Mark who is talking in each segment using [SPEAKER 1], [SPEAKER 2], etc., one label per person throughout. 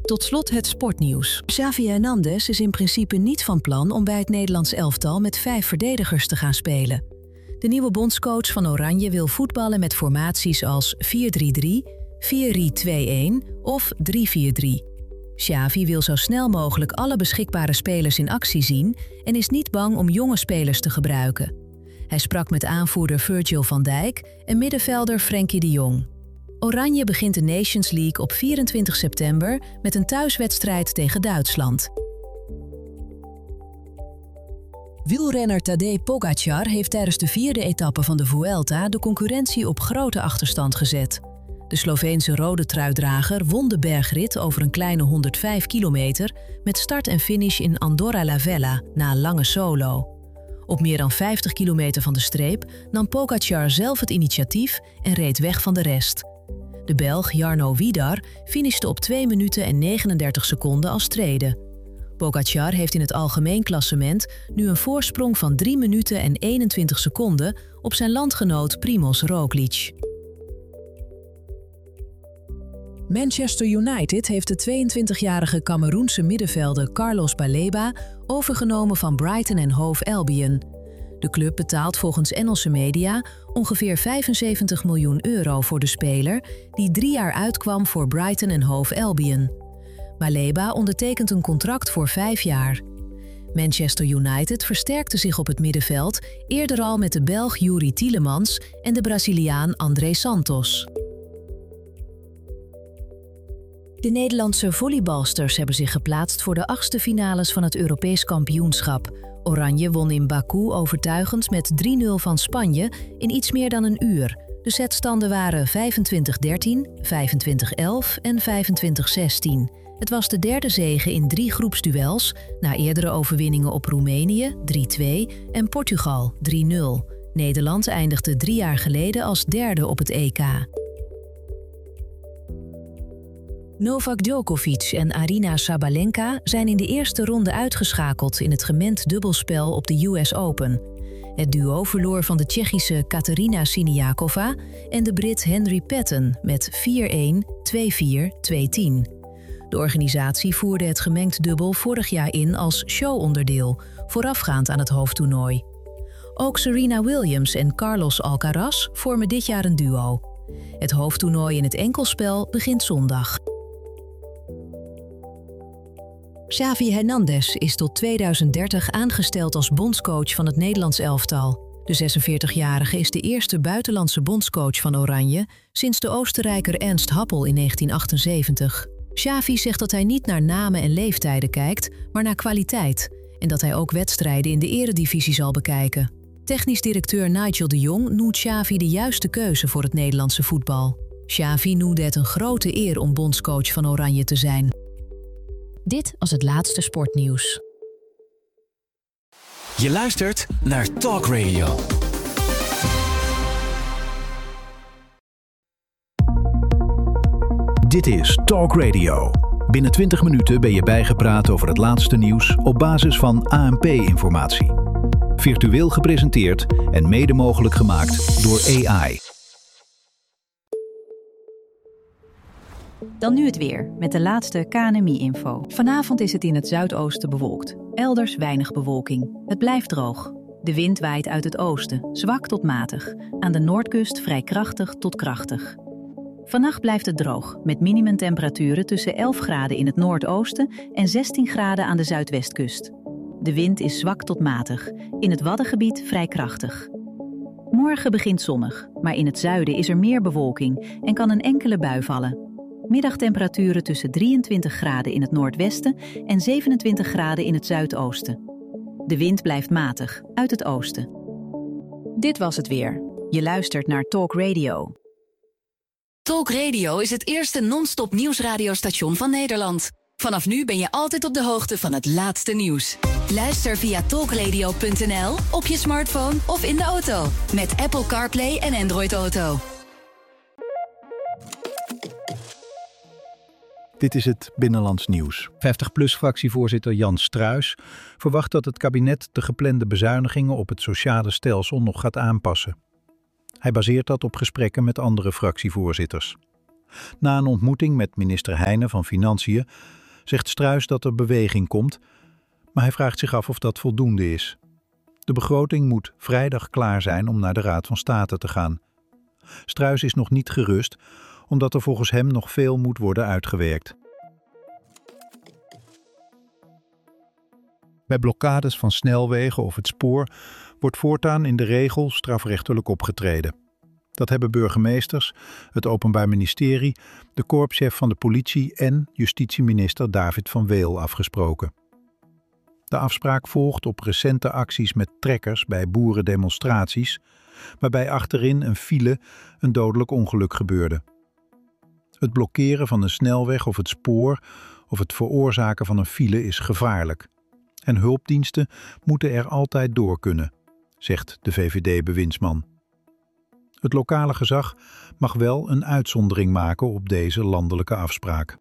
[SPEAKER 1] Tot slot het sportnieuws. Xavi Hernandez is in principe niet van plan om bij het Nederlands elftal met 5 verdedigers te gaan spelen. De nieuwe bondscoach van Oranje wil voetballen met formaties als 4-3-3, 4-3-2-1 of 3-4-3. Xavi wil zo snel mogelijk alle beschikbare spelers in actie zien en is niet bang om jonge spelers te gebruiken. Hij sprak met aanvoerder Virgil van Dijk en middenvelder Frenkie de Jong. Oranje begint de Nations League op 24 september met een thuiswedstrijd tegen Duitsland. Wielrenner Tadej Pogačar heeft tijdens de 4e etappe van de Vuelta de concurrentie op grote achterstand gezet. De Sloveense rode truidrager won de bergrit over een kleine 105 kilometer met start en finish in Andorra la Vella na een lange solo. Op meer dan 50 kilometer van de streep nam Pogačar zelf het initiatief en reed weg van de rest. De Belg Jarno Widar finishte op 2 minuten en 39 seconden als tweede. Pogačar heeft in het algemeen klassement nu een voorsprong van 3 minuten en 21 seconden op zijn landgenoot Primož Roglič. Manchester United heeft de 22-jarige Cameroense middenvelder Carlos Baleba overgenomen van Brighton & Hove Albion. De club betaalt volgens Engelse media ongeveer €75 miljoen voor de speler die 3 jaar uitkwam voor Brighton & Hove Albion. Baleba ondertekent een contract voor 5 jaar. Manchester United versterkte zich op het middenveld eerder al met de Belg Youri Tielemans en de Braziliaan André Santos. De Nederlandse volleybalsters hebben zich geplaatst voor de 8e finales van het Europees kampioenschap. Oranje won in Baku overtuigend met 3-0 van Spanje in iets meer dan een uur. De setstanden waren 25-13, 25-11 en 25-16. Het was de 3e zege in 3 groepsduels, na eerdere overwinningen op Roemenië 3-2 en Portugal 3-0. Nederland eindigde 3 jaar geleden als 3e op het EK. Novak Djokovic en Aryna Sabalenka zijn in de eerste ronde uitgeschakeld in het gemengd dubbelspel op de US Open. Het duo verloor van de Tsjechische Katerina Siniakova en de Brit Henry Patton met 4-1, 2-4, 2-10. De organisatie voerde het gemengd dubbel vorig jaar in als showonderdeel, voorafgaand aan het hoofdtoernooi. Ook Serena Williams en Carlos Alcaraz vormen dit jaar een duo. Het hoofdtoernooi in het enkelspel begint zondag. Xavi Hernandez is tot 2030 aangesteld als bondscoach van het Nederlands elftal. De 46-jarige is de eerste buitenlandse bondscoach van Oranje sinds de Oostenrijker Ernst Happel in 1978. Xavi zegt dat hij niet naar namen en leeftijden kijkt, maar naar kwaliteit en dat hij ook wedstrijden in de eredivisie zal bekijken. Technisch directeur Nigel de Jong noemt Xavi de juiste keuze voor het Nederlandse voetbal. Xavi noemde het een grote eer om bondscoach van Oranje te zijn. Dit was het laatste sportnieuws.
[SPEAKER 2] Je luistert naar Talk Radio.
[SPEAKER 3] Dit is Talk Radio. Binnen 20 minuten ben je bijgepraat over het laatste nieuws op basis van ANP-informatie. Virtueel gepresenteerd en mede mogelijk gemaakt door AI.
[SPEAKER 4] Dan nu het weer, met de laatste KNMI-info. Vanavond is het in het zuidoosten bewolkt. Elders weinig bewolking. Het blijft droog. De wind waait uit het oosten, zwak tot matig. Aan de noordkust vrij krachtig tot krachtig. Vannacht blijft het droog, met minimumtemperaturen tussen 11 graden in het noordoosten en 16 graden aan de zuidwestkust. De wind is zwak tot matig, in het Waddengebied vrij krachtig. Morgen begint zonnig, maar in het zuiden is er meer bewolking en kan een enkele bui vallen. Middagtemperaturen tussen 23 graden in het noordwesten en 27 graden in het zuidoosten. De wind blijft matig, uit het oosten. Dit was het weer. Je luistert naar Talk Radio.
[SPEAKER 5] Talk Radio is het eerste non-stop nieuwsradiostation van Nederland. Vanaf nu ben je altijd op de hoogte van het laatste nieuws. Luister via talkradio.nl, op je smartphone of in de auto. Met Apple CarPlay en Android Auto.
[SPEAKER 3] Dit is het Binnenlands Nieuws. 50PLUS-fractievoorzitter Jan Struijs verwacht dat het kabinet de geplande bezuinigingen op het sociale stelsel nog gaat aanpassen. Hij baseert dat op gesprekken met andere fractievoorzitters. Na een ontmoeting met minister Heijnen van Financiën zegt Struijs dat er beweging komt, maar hij vraagt zich af of dat voldoende is. De begroting moet vrijdag klaar zijn om naar de Raad van State te gaan. Struijs is nog niet gerust, omdat er volgens hem nog veel moet worden uitgewerkt. Bij blokkades van snelwegen of het spoor wordt voortaan in de regel strafrechtelijk opgetreden. Dat hebben burgemeesters, het Openbaar Ministerie, de korpschef van de politie en justitieminister David van Weel afgesproken. De afspraak volgt op recente acties met trekkers bij boerendemonstraties, waarbij achterin een file een dodelijk ongeluk gebeurde. Het blokkeren van een snelweg of het spoor of het veroorzaken van een file is gevaarlijk. En hulpdiensten moeten er altijd door kunnen, zegt de VVD-bewindsman. Het lokale gezag mag wel een uitzondering maken op deze landelijke afspraak.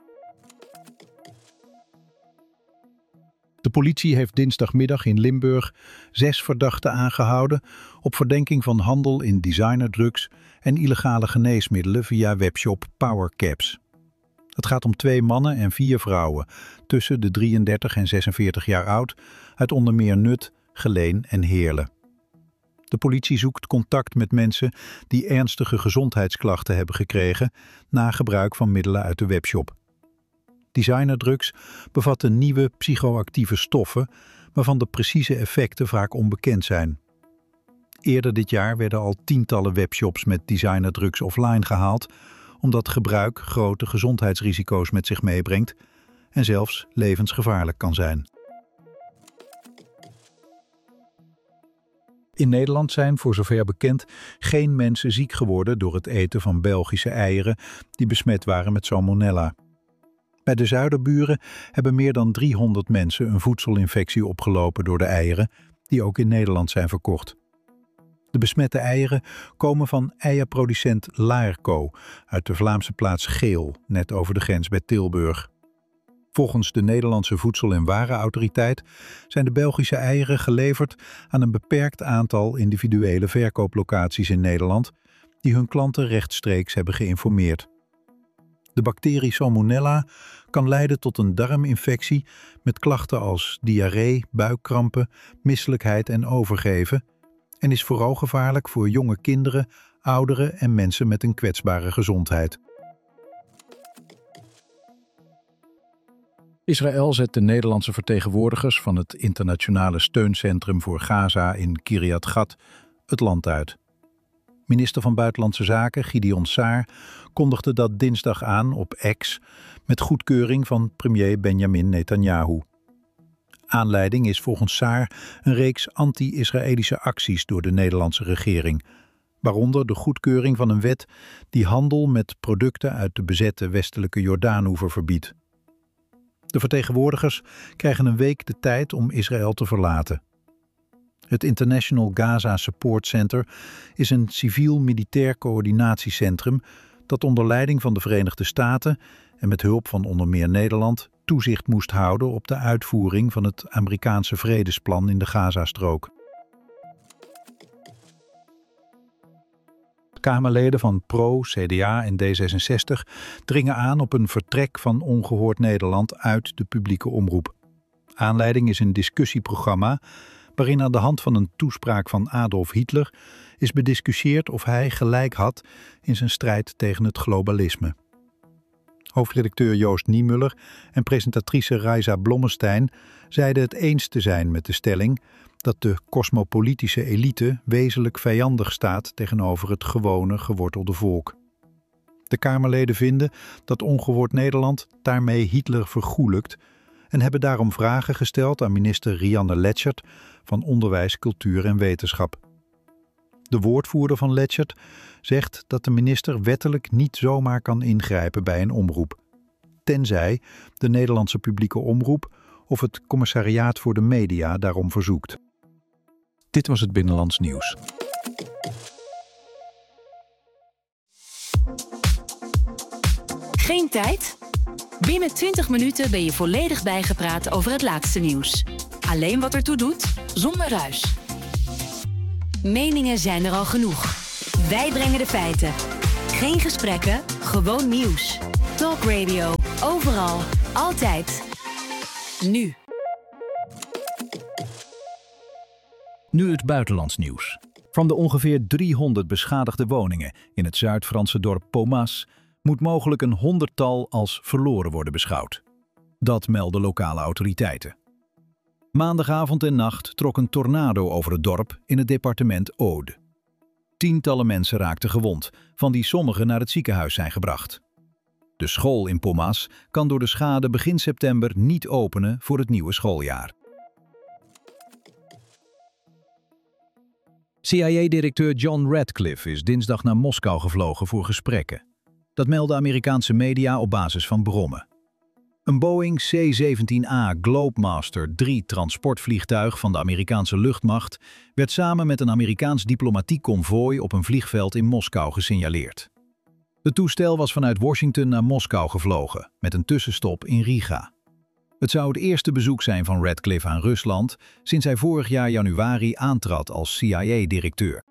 [SPEAKER 3] De politie heeft dinsdagmiddag in Limburg 6 verdachten aangehouden op verdenking van handel in designerdrugs en illegale geneesmiddelen via webshop PowerCaps. Het gaat om 2 mannen en 4 vrouwen, tussen de 33 en 46 jaar oud, uit onder meer Nut, Geleen en Heerlen. De politie zoekt contact met mensen die ernstige gezondheidsklachten hebben gekregen na gebruik van middelen uit de webshop. Designerdrugs bevatten nieuwe psychoactieve stoffen, waarvan de precieze effecten vaak onbekend zijn. Eerder dit jaar werden al tientallen webshops met designerdrugs offline gehaald, omdat gebruik grote gezondheidsrisico's met zich meebrengt en zelfs levensgevaarlijk kan zijn. In Nederland zijn, voor zover bekend, geen mensen ziek geworden door het eten van Belgische eieren die besmet waren met salmonella. Bij de zuiderburen hebben meer dan 300 mensen een voedselinfectie opgelopen door de eieren, die ook in Nederland zijn verkocht. De besmette eieren komen van eierproducent Laerco uit de Vlaamse plaats Geel, net over de grens bij Tilburg. Volgens de Nederlandse Voedsel- en Warenautoriteit zijn de Belgische eieren geleverd aan een beperkt aantal individuele verkooplocaties in Nederland, die hun klanten rechtstreeks hebben geïnformeerd. De bacterie Salmonella kan leiden tot een darminfectie met klachten als diarree, buikkrampen, misselijkheid en overgeven en is vooral gevaarlijk voor jonge kinderen, ouderen en mensen met een kwetsbare gezondheid. Israël zet de Nederlandse vertegenwoordigers van het internationale steuncentrum voor Gaza in Kiryat Gat het land uit. Minister van Buitenlandse Zaken Gideon Saar kondigde dat dinsdag aan op X met goedkeuring van premier Benjamin Netanyahu. Aanleiding is volgens Saar een reeks anti-Israëlische acties door de Nederlandse regering, waaronder de goedkeuring van een wet die handel met producten uit de bezette westelijke Jordaanoever verbiedt. De vertegenwoordigers krijgen een week de tijd om Israël te verlaten. Het International Gaza Support Center is een civiel-militair coördinatiecentrum dat onder leiding van de Verenigde Staten en met hulp van onder meer Nederland toezicht moest houden op de uitvoering van het Amerikaanse vredesplan in de Gazastrook. Kamerleden van PRO, CDA en D66 dringen aan op een vertrek van Ongehoord Nederland uit de publieke omroep. Aanleiding is een discussieprogramma waarin aan de hand van een toespraak van Adolf Hitler is bediscussieerd of hij gelijk had in zijn strijd tegen het globalisme. Hoofdredacteur Joost Niemuller en presentatrice Raisa Blommestein zeiden het eens te zijn met de stelling dat de cosmopolitische elite wezenlijk vijandig staat tegenover het gewone, gewortelde volk. De Kamerleden vinden dat Ongehoord Nederland daarmee Hitler vergoelijkt en hebben daarom vragen gesteld aan minister Rianne Letchert van Onderwijs, Cultuur en Wetenschap. De woordvoerder van Letchert zegt dat de minister wettelijk niet zomaar kan ingrijpen bij een omroep, tenzij de Nederlandse publieke omroep of het Commissariaat voor de Media daarom verzoekt. Dit was het Binnenlands Nieuws.
[SPEAKER 5] Geen tijd? Binnen 20 minuten ben je volledig bijgepraat over het laatste nieuws. Alleen wat ertoe doet, zonder ruis. Meningen zijn er al genoeg. Wij brengen de feiten. Geen gesprekken, gewoon nieuws. Talk Radio. Overal. Altijd. Nu.
[SPEAKER 3] Nu het buitenlands nieuws. Van de ongeveer 300 beschadigde woningen in het Zuid-Franse dorp Pomas moet mogelijk een 100-tal als verloren worden beschouwd. Dat melden lokale autoriteiten. Maandagavond en nacht trok een tornado over het dorp in het departement Aude. Tientallen mensen raakten gewond, van die sommigen naar het ziekenhuis zijn gebracht. De school in Pomas kan door de schade begin september niet openen voor het nieuwe schooljaar. CIA-directeur John Radcliffe is dinsdag naar Moskou gevlogen voor gesprekken. Dat melden Amerikaanse media op basis van bronnen. Een Boeing C-17A Globemaster III transportvliegtuig van de Amerikaanse luchtmacht werd samen met een Amerikaans diplomatiek konvooi op een vliegveld in Moskou gesignaleerd. Het toestel was vanuit Washington naar Moskou gevlogen, met een tussenstop in Riga. Het zou het eerste bezoek zijn van Radcliffe aan Rusland sinds hij vorig jaar januari aantrad als CIA-directeur.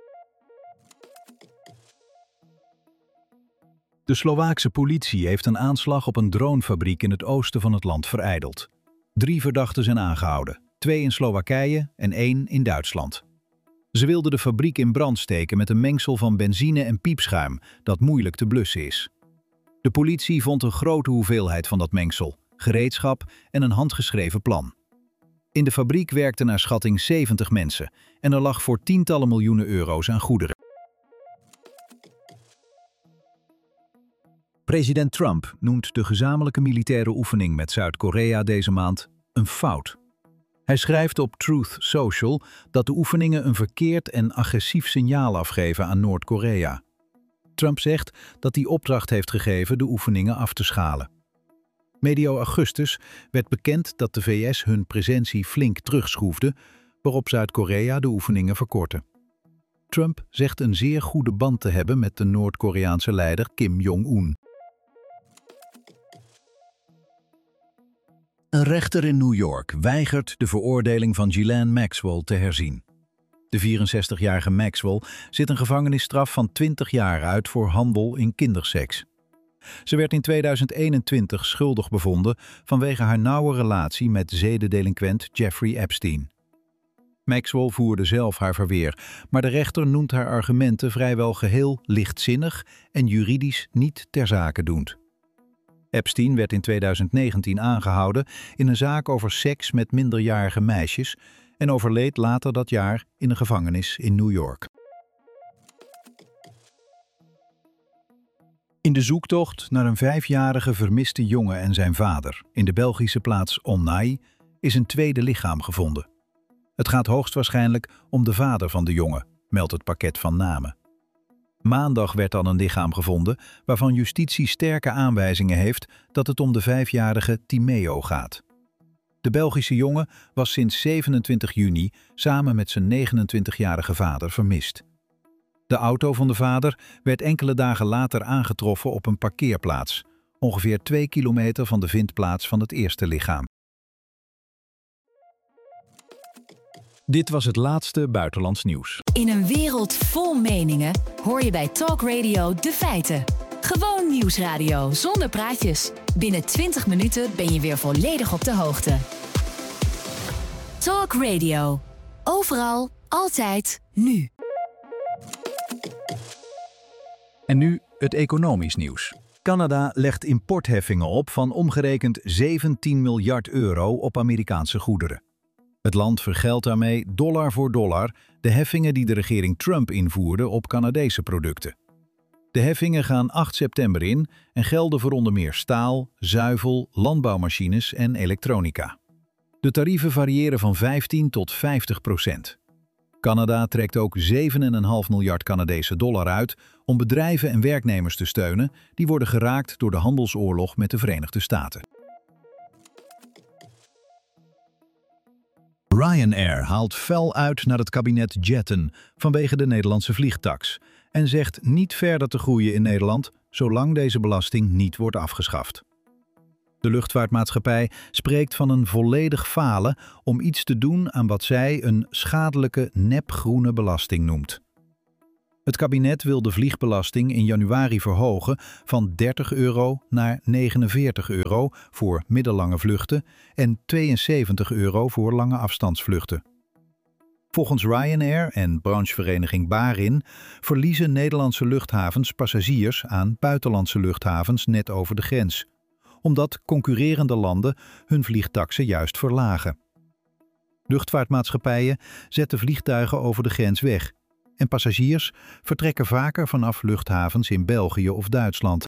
[SPEAKER 3] De Slowaakse politie heeft een aanslag op een dronefabriek in het oosten van het land verijdeld. 3 verdachten zijn aangehouden, 2 in Slowakije en 1 in Duitsland. Ze wilden de fabriek in brand steken met een mengsel van benzine en piepschuim dat moeilijk te blussen is. De politie vond een grote hoeveelheid van dat mengsel, gereedschap en een handgeschreven plan. In de fabriek werkten naar schatting 70 mensen en er lag voor tientallen miljoenen euro's aan goederen. President Trump noemt de gezamenlijke militaire oefening met Zuid-Korea deze maand een fout. Hij schrijft op Truth Social dat de oefeningen een verkeerd en agressief signaal afgeven aan Noord-Korea. Trump zegt dat hij opdracht heeft gegeven de oefeningen af te schalen. Medio augustus werd bekend dat de VS hun presentie flink terugschroefde, waarop Zuid-Korea de oefeningen verkortte. Trump zegt een zeer goede band te hebben met de Noord-Koreaanse leider Kim Jong-un. Een rechter in New York weigert de veroordeling van Ghislaine Maxwell te herzien. De 64-jarige Maxwell zit een gevangenisstraf van 20 jaar uit voor handel in kinderseks. Ze werd in 2021 schuldig bevonden vanwege haar nauwe relatie met zedendelinquent Jeffrey Epstein. Maxwell voerde zelf haar verweer, maar de rechter noemt haar argumenten vrijwel geheel lichtzinnig en juridisch niet ter zake doend. Epstein werd in 2019 aangehouden in een zaak over seks met minderjarige meisjes en overleed later dat jaar in een gevangenis in New York. In de zoektocht naar een 5-jarige vermiste jongen en zijn vader in de Belgische plaats Onnay is een tweede lichaam gevonden. Het gaat hoogstwaarschijnlijk om de vader van de jongen, meldt het pakket van namen. Maandag werd dan een lichaam gevonden waarvan justitie sterke aanwijzingen heeft dat het om de 5-jarige Timeo gaat. De Belgische jongen was sinds 27 juni samen met zijn 29-jarige vader vermist. De auto van de vader werd enkele dagen later aangetroffen op een parkeerplaats, ongeveer 2 kilometer van de vindplaats van het eerste lichaam. Dit was het laatste buitenlands nieuws.
[SPEAKER 5] In een wereld vol meningen hoor je bij Talk Radio de feiten. Gewoon nieuwsradio zonder praatjes. Binnen 20 minuten ben je weer volledig op de hoogte. Talk Radio. Overal, altijd, nu.
[SPEAKER 3] En nu het economisch nieuws. Canada legt importheffingen op van omgerekend 17 miljard euro op Amerikaanse goederen. Het land vergeldt daarmee dollar voor dollar de heffingen die de regering Trump invoerde op Canadese producten. De heffingen gaan 8 september in en gelden voor onder meer staal, zuivel, landbouwmachines en elektronica. De tarieven variëren van 15 tot 50%. Canada trekt ook 7,5 miljard Canadese dollar uit om bedrijven en werknemers te steunen die worden geraakt door de handelsoorlog met de Verenigde Staten. Ryanair haalt fel uit naar het kabinet Jetten vanwege de Nederlandse vliegtaks en zegt niet verder te groeien in Nederland zolang deze belasting niet wordt afgeschaft. De luchtvaartmaatschappij spreekt van een volledig falen om iets te doen aan wat zij een schadelijke nepgroene belasting noemt. Het kabinet wil de vliegbelasting in januari verhogen van €30 naar €49 voor middellange vluchten en €72 voor lange afstandsvluchten. Volgens Ryanair en branchevereniging Barin verliezen Nederlandse luchthavens passagiers aan buitenlandse luchthavens net over de grens, omdat concurrerende landen hun vliegtaksen juist verlagen. Luchtvaartmaatschappijen zetten vliegtuigen over de grens weg en passagiers vertrekken vaker vanaf luchthavens in België of Duitsland.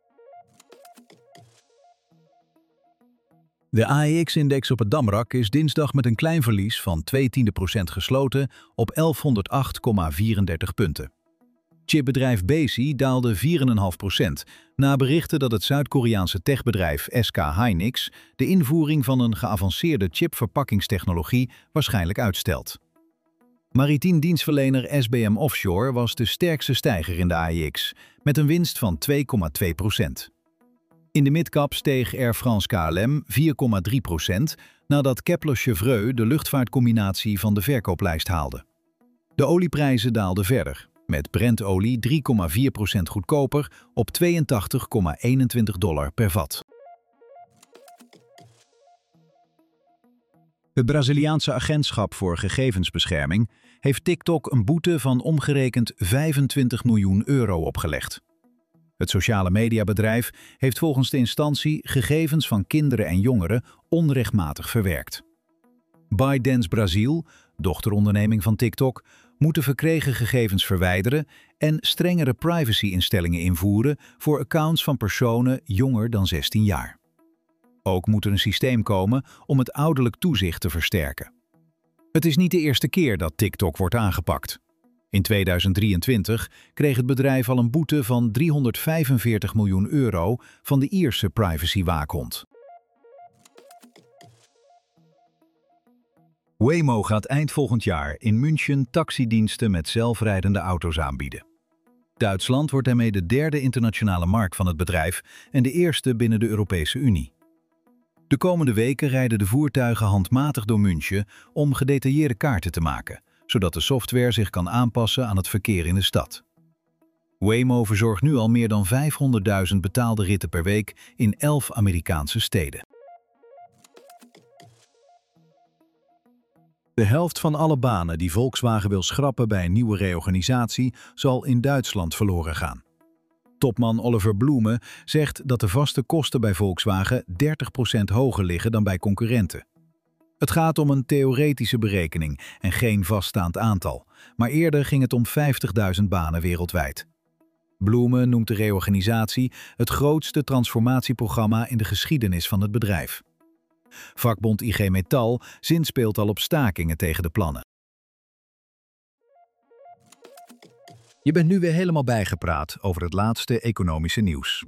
[SPEAKER 3] De AEX-index op het Damrak is dinsdag met een klein verlies van 0,2% gesloten op 1108,34 punten. Chipbedrijf Besi daalde 4,5% na berichten dat het Zuid-Koreaanse techbedrijf SK Hynix de invoering van een geavanceerde chipverpakkingstechnologie waarschijnlijk uitstelt. Maritiem dienstverlener SBM Offshore was de sterkste stijger in de AEX, met een winst van 2,2%. In de midcap steeg Air France KLM 4,3% nadat Kepler-Chevreux de luchtvaartcombinatie van de verkooplijst haalde. De olieprijzen daalden verder, met Brent-olie 3,4% goedkoper op $82,21 per vat. Het Braziliaanse agentschap voor gegevensbescherming heeft TikTok een boete van omgerekend €25 miljoen opgelegd. Het sociale mediabedrijf heeft volgens de instantie gegevens van kinderen en jongeren onrechtmatig verwerkt. ByteDance Brazil, dochteronderneming van TikTok, moet de verkregen gegevens verwijderen en strengere privacy-instellingen invoeren voor accounts van personen jonger dan 16 jaar. Ook moet er een systeem komen om het ouderlijk toezicht te versterken. Het is niet de eerste keer dat TikTok wordt aangepakt. In 2023 kreeg het bedrijf al een boete van €345 miljoen van de Ierse privacywaakhond. Waymo gaat eind volgend jaar in München taxidiensten met zelfrijdende auto's aanbieden. Duitsland wordt daarmee de derde internationale markt van het bedrijf en de eerste binnen de Europese Unie. De komende weken rijden de voertuigen handmatig door München om gedetailleerde kaarten te maken, zodat de software zich kan aanpassen aan het verkeer in de stad. Waymo verzorgt nu al meer dan 500.000 betaalde ritten per week in 11 Amerikaanse steden. De helft van alle banen die Volkswagen wil schrappen bij een nieuwe reorganisatie zal in Duitsland verloren gaan. Topman Oliver Blume zegt dat de vaste kosten bij Volkswagen 30% hoger liggen dan bij concurrenten. Het gaat om een theoretische berekening en geen vaststaand aantal, maar eerder ging het om 50.000 banen wereldwijd. Blume noemt de reorganisatie het grootste transformatieprogramma in de geschiedenis van het bedrijf. Vakbond IG Metall zinspeelt al op stakingen tegen de plannen. Je bent nu weer helemaal bijgepraat over het laatste economische nieuws.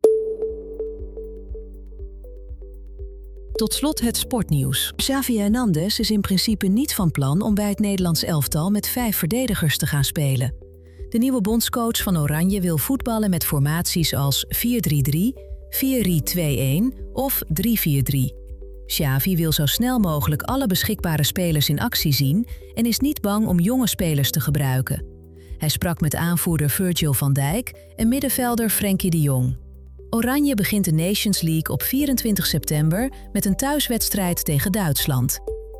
[SPEAKER 1] Tot slot het sportnieuws. Xavi Hernandez is in principe niet van plan om bij het Nederlands elftal met 5 verdedigers te gaan spelen. De nieuwe bondscoach van Oranje wil voetballen met formaties als 4-3-3, 4-3-2-1 of 3-4-3. Xavi wil zo snel mogelijk alle beschikbare spelers in actie zien en is niet bang om jonge spelers te gebruiken. Hij sprak met aanvoerder Virgil van Dijk en middenvelder Frenkie de Jong. Oranje begint de Nations League op 24 september met een thuiswedstrijd tegen Duitsland.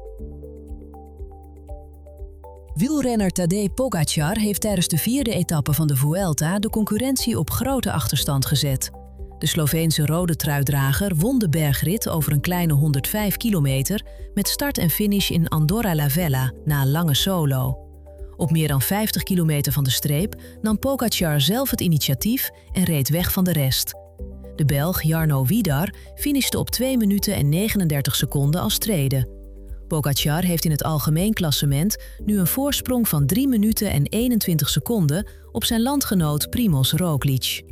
[SPEAKER 1] Wielrenner Tadej Pogačar heeft tijdens de 4e etappe van de Vuelta de concurrentie op grote achterstand gezet. De Sloveense rode truidrager won de bergrit over een kleine 105 kilometer met start en finish in Andorra la Vella na een lange solo. Op meer dan 50 kilometer van de streep nam Pogačar zelf het initiatief en reed weg van de rest. De Belg Jarno Widar finishte op 2 minuten en 39 seconden als tweede. Pogačar heeft in het algemeen klassement nu een voorsprong van 3 minuten en 21 seconden op zijn landgenoot Primož Roglič.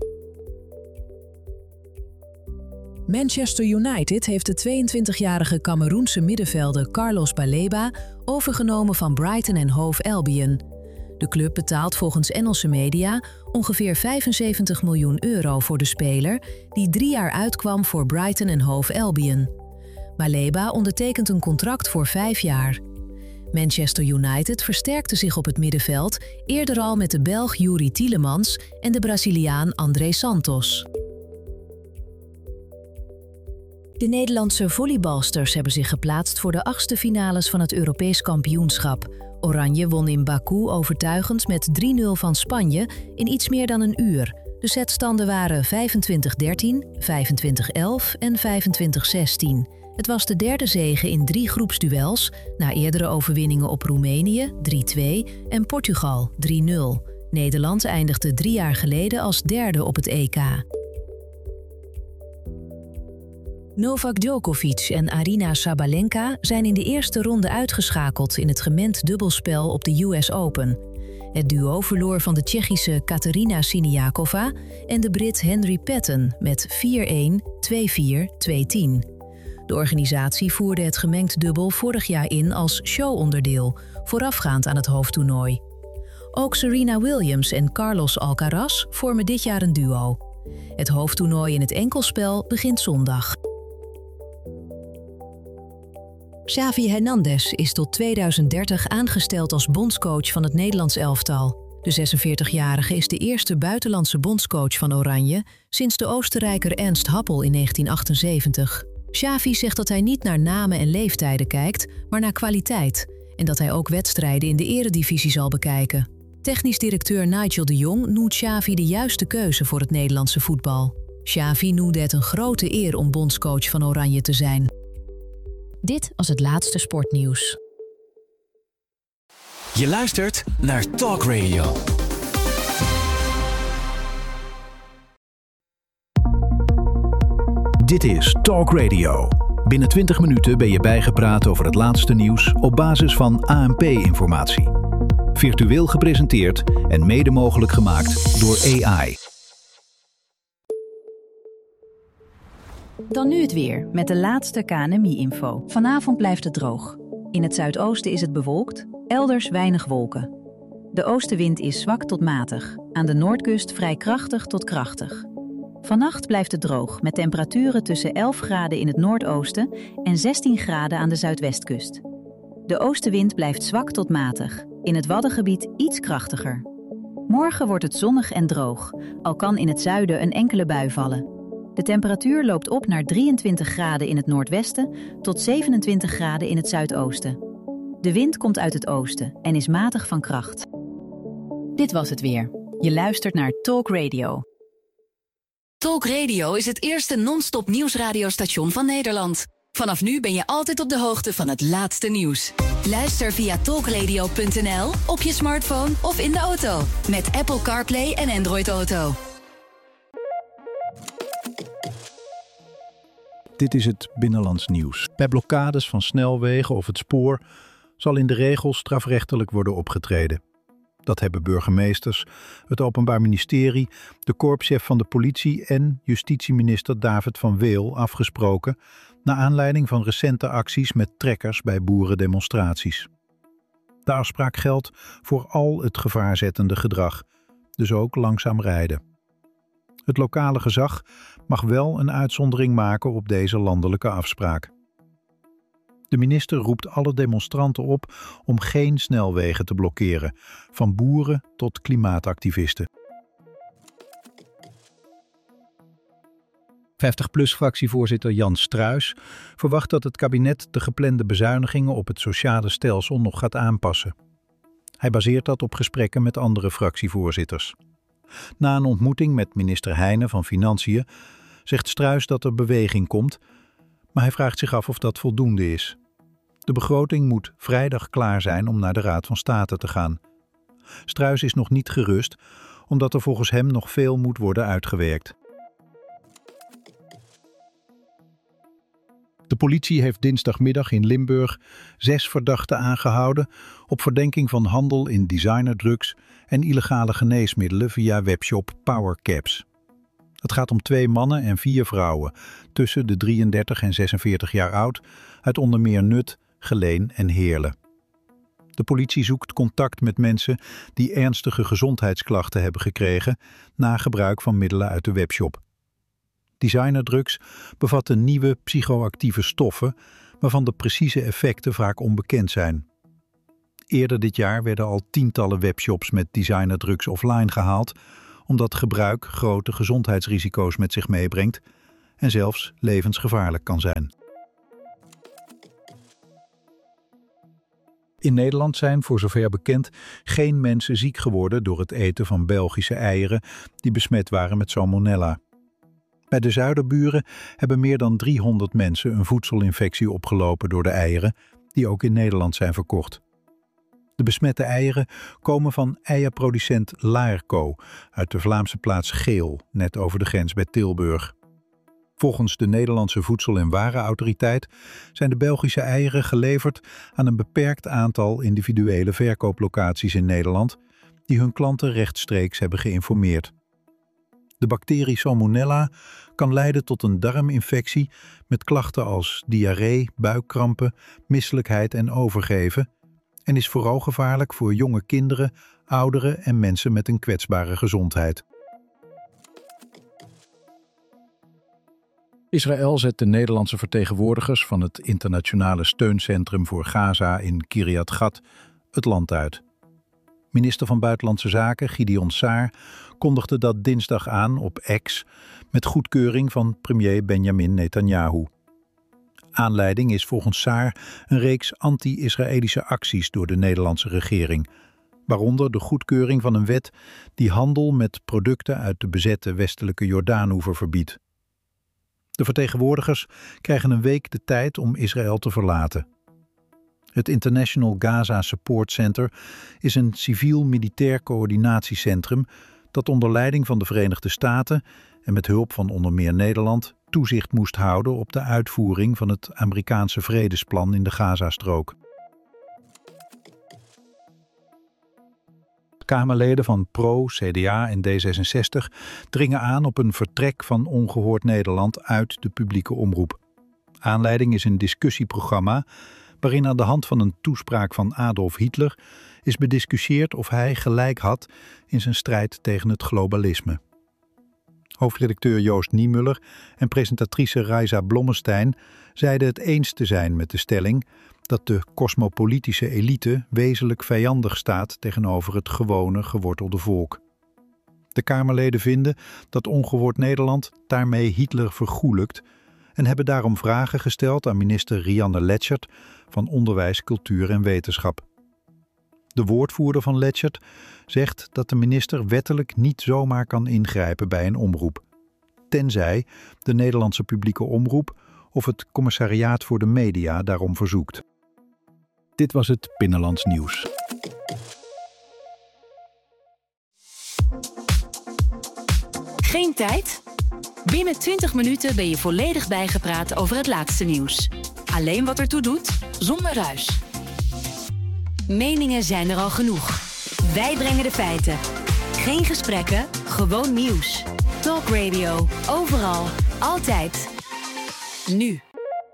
[SPEAKER 1] Manchester United heeft de 22-jarige Cameroense middenvelder Carlos Baleba overgenomen van Brighton en Hove Albion. De club betaalt volgens Engelse media ongeveer €75 miljoen voor de speler die 3 jaar uitkwam voor Brighton en Hove Albion. Baleba ondertekent een contract voor 5 jaar. Manchester United versterkte zich op het middenveld, eerder al met de Belg Youri Tielemans en de Braziliaan André Santos. De Nederlandse volleybalsters hebben zich geplaatst voor de 8e finales van het Europees kampioenschap. Oranje won in Baku overtuigend met 3-0 van Spanje in iets meer dan een uur. De setstanden waren 25-13, 25-11 en 25-16. Het was de derde zege in 3 groepsduels, na eerdere overwinningen op Roemenië 3-2 en Portugal 3-0. Nederland eindigde 3 jaar geleden als derde op het EK. Novak Djokovic en Aryna Sabalenka zijn in de eerste ronde uitgeschakeld in het gemengd dubbelspel op de US Open. Het duo verloor van de Tsjechische Katerina Siniakova en de Brit Henry Patton met 4-1, 2-4, 2-10. De organisatie voerde het gemengd dubbel vorig jaar in als showonderdeel, voorafgaand aan het hoofdtoernooi. Ook Serena Williams en Carlos Alcaraz vormen dit jaar een duo. Het hoofdtoernooi in het enkelspel begint zondag. Xavi Hernandez is tot 2030 aangesteld als bondscoach van het Nederlands elftal. De 46-jarige is de eerste buitenlandse bondscoach van Oranje sinds de Oostenrijker Ernst Happel in 1978. Xavi zegt dat hij niet naar namen en leeftijden kijkt, maar naar kwaliteit. En dat hij ook wedstrijden in de eredivisie zal bekijken. Technisch directeur Nigel de Jong noemt Xavi de juiste keuze voor het Nederlandse voetbal. Xavi noemde het een grote eer om bondscoach van Oranje te zijn. Dit was het laatste sportnieuws.
[SPEAKER 2] Je luistert naar Talk Radio.
[SPEAKER 3] Dit is Talk Radio. Binnen 20 minuten ben je bijgepraat over het laatste nieuws op basis van ANP-informatie. Virtueel gepresenteerd en mede mogelijk gemaakt door AI.
[SPEAKER 4] Dan nu het weer met de laatste KNMI-info. Vanavond blijft het droog. In het zuidoosten is het bewolkt, elders weinig wolken. De oostenwind is zwak tot matig, aan de noordkust vrij krachtig tot krachtig. Vannacht blijft het droog met temperaturen tussen 11 graden in het noordoosten en 16 graden aan de zuidwestkust. De oostenwind blijft zwak tot matig, in het Waddengebied iets krachtiger. Morgen wordt het zonnig en droog, al kan in het zuiden een enkele bui vallen. De temperatuur loopt op naar 23 graden in het noordwesten tot 27 graden in het zuidoosten. De wind komt uit het oosten en is matig van kracht. Dit was het weer. Je luistert naar Talk Radio.
[SPEAKER 5] Talk Radio is het eerste non-stop nieuwsradiostation van Nederland. Vanaf nu ben je altijd op de hoogte van het laatste nieuws. Luister via talkradio.nl, op je smartphone of in de auto. Met Apple CarPlay en Android Auto.
[SPEAKER 3] Dit is het binnenlands nieuws. Bij blokkades van snelwegen of het spoor zal in de regel strafrechtelijk worden opgetreden. Dat hebben burgemeesters, het Openbaar Ministerie, de korpschef van de politie en justitieminister David van Weel afgesproken naar aanleiding van recente acties met trekkers bij boerendemonstraties. De afspraak geldt voor al het gevaarzettende gedrag, dus ook langzaam rijden. Het lokale gezag mag wel een uitzondering maken op deze landelijke afspraak. De minister roept alle demonstranten op om geen snelwegen te blokkeren, van boeren tot klimaatactivisten. 50PLUS-fractievoorzitter Jan Struijs verwacht dat het kabinet de geplande bezuinigingen op het sociale stelsel nog gaat aanpassen. Hij baseert dat op gesprekken met andere fractievoorzitters. Na een ontmoeting met minister Heijnen van Financiën zegt Struijs dat er beweging komt, maar hij vraagt zich af of dat voldoende is. De begroting moet vrijdag klaar zijn om naar de Raad van State te gaan. Struijs is nog niet gerust, omdat er volgens hem nog veel moet worden uitgewerkt. De politie heeft dinsdagmiddag in Limburg 6 verdachten aangehouden op verdenking van handel in designerdrugs en illegale geneesmiddelen via webshop PowerCaps. Het gaat om 2 mannen en 4 vrouwen, tussen de 33 en 46 jaar oud, uit onder meer Nut, Geleen en Heerlen. De politie zoekt contact met mensen die ernstige gezondheidsklachten hebben gekregen na gebruik van middelen uit de webshop. Designerdrugs bevatten nieuwe psychoactieve stoffen waarvan de precieze effecten vaak onbekend zijn. Eerder dit jaar werden al tientallen webshops met designerdrugs offline gehaald, omdat gebruik grote gezondheidsrisico's met zich meebrengt en zelfs levensgevaarlijk kan zijn. In Nederland zijn, voor zover bekend, geen mensen ziek geworden door het eten van Belgische eieren die besmet waren met salmonella. Bij de zuiderburen hebben meer dan 300 mensen een voedselinfectie opgelopen door de eieren, die ook in Nederland zijn verkocht. De besmette eieren komen van eierproducent Laerco uit de Vlaamse plaats Geel, net over de grens bij Tilburg. Volgens de Nederlandse Voedsel- en Warenautoriteit zijn de Belgische eieren geleverd aan een beperkt aantal individuele verkooplocaties in Nederland, die hun klanten rechtstreeks hebben geïnformeerd. De bacterie Salmonella kan leiden tot een darminfectie met klachten als diarree, buikkrampen, misselijkheid en overgeven en is vooral gevaarlijk voor jonge kinderen, ouderen en mensen met een kwetsbare gezondheid. Israël zet de Nederlandse vertegenwoordigers van het internationale steuncentrum voor Gaza in Kiryat Gat het land uit. Minister van Buitenlandse Zaken Gideon Saar kondigde dat dinsdag aan op X met goedkeuring van premier Benjamin Netanyahu. Aanleiding is volgens Saar een reeks anti-Israëlische acties door de Nederlandse regering, waaronder de goedkeuring van een wet die handel met producten uit de bezette westelijke Jordaanoever verbiedt. De vertegenwoordigers krijgen een week de tijd om Israël te verlaten. Het International Gaza Support Center is een civiel-militair coördinatiecentrum dat onder leiding van de Verenigde Staten en met hulp van onder meer Nederland toezicht moest houden op de uitvoering van het Amerikaanse vredesplan in de Gazastrook. Kamerleden van PRO, CDA en D66 dringen aan op een vertrek van Ongehoord Nederland uit de publieke omroep. Aanleiding is een discussieprogramma waarin aan de hand van een toespraak van Adolf Hitler is bediscussieerd of hij gelijk had in zijn strijd tegen het globalisme. Hoofdredacteur Joost Niemuller en presentatrice Raisa Blommestein zeiden het eens te zijn met de stelling dat de cosmopolitische elite wezenlijk vijandig staat tegenover het gewone, gewortelde volk. De Kamerleden vinden dat Ongehoord Nederland daarmee Hitler vergoelijkt en hebben daarom vragen gesteld aan minister Rianne Letchert van Onderwijs, Cultuur en Wetenschap. De woordvoerder van Letchert zegt dat de minister wettelijk niet zomaar kan ingrijpen bij een omroep, tenzij de Nederlandse publieke omroep of het Commissariaat voor de Media daarom verzoekt. Dit was het Binnenlands Nieuws.
[SPEAKER 5] Geen tijd? Binnen 20 minuten ben je volledig bijgepraat over het laatste nieuws. Alleen wat ertoe doet, zonder ruis. Meningen zijn er al genoeg. Wij brengen de feiten. Geen gesprekken, gewoon nieuws. Talk Radio, overal, altijd. Nu.